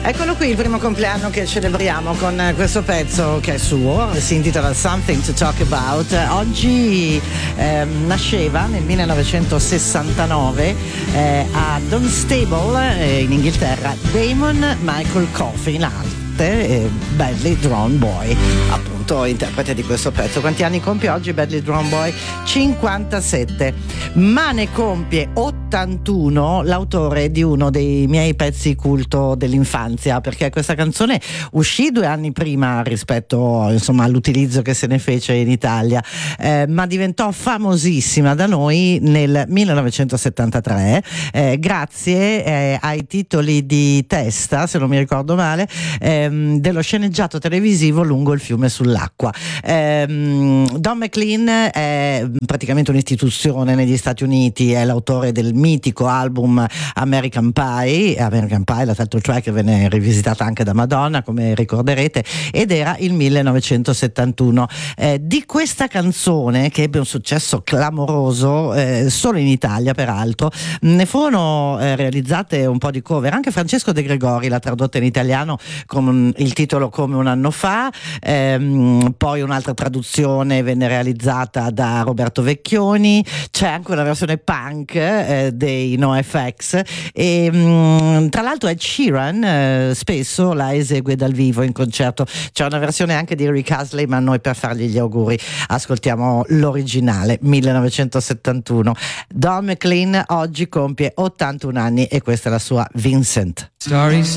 Eccolo qui, il primo compleanno che celebriamo con questo pezzo che è suo, si intitola Something to Talk About. Oggi nasceva nel 1969 a Dunstable in Inghilterra Damon Michael Coffin, Badly Drawn Boy, appunto interprete di questo pezzo. Quanti anni compie oggi Badly Drawn Boy? 57, ma ne compie 81 l'autore di uno dei miei pezzi culto dell'infanzia, perché questa canzone uscì 2 anni prima rispetto all'utilizzo che se ne fece in Italia, ma diventò famosissima da noi nel 1973 grazie ai titoli di testa, se non mi ricordo male, dello sceneggiato televisivo Lungo il fiume sull'acqua. Don McLean è praticamente un'istituzione negli Stati Uniti, è l'autore del mitico album American Pie, la title track venne rivisitata anche da Madonna, come ricorderete, ed era il 1971. Di questa canzone, che ebbe un successo clamoroso solo in Italia peraltro, ne furono realizzate un po' di cover. Anche Francesco De Gregori l'ha tradotta in italiano con il titolo Come un anno fa, poi un'altra traduzione venne realizzata da Roberto Vecchioni, c'è anche una versione punk dei NoFX e tra l'altro Ed Sheeran spesso la esegue dal vivo in concerto. C'è una versione anche di Rick Astley, ma noi per fargli gli auguri ascoltiamo l'originale 1971. Don McLean oggi compie 81 anni e questa è la sua Vincent. Starry